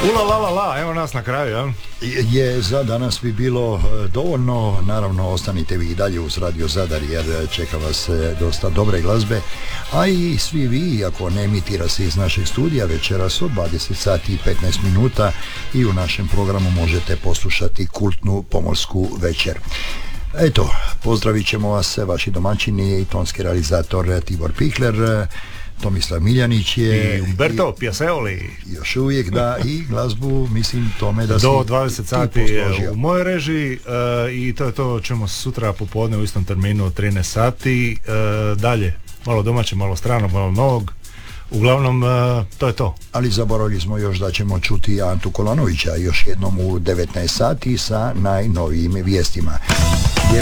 La la la, evo nas na kraju, ja? Je, za danas bi bilo dovoljno. Naravno, ostanite vi i dalje uz Radio Zadar, jer čeka vas dosta dobre glazbe, a i svi vi, ako ne emitira se iz našeg studija večeras od 20 sati i 15 minuta i u našem programu možete poslušati kultnu pomorsku večer. Eto, pozdravit ćemo vas vaši domaćini i tonski realizator Tibor Pikler, Tomislav Miljanić je i Umberto Piaseoli. Još uvijek, da, i glazbu mislim tome da do 20 sati u mojoj režiji i to je to, ćemo sutra popodne u istom terminu od 13 sati dalje, malo domaće, malo strano, malo novog. Uglavnom, to je to. Ali zaboravili smo još da ćemo čuti Antu Kolanovića još jednom u 19 sati sa najnovijim vijestima.